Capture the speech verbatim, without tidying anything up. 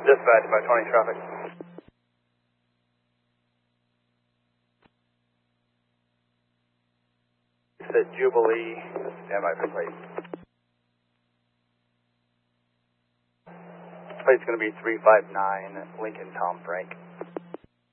Dispatch by twenty traffic. Said Jubilee, stand by for plate. Plate's going to be three five nine, Lincoln Tom Frank.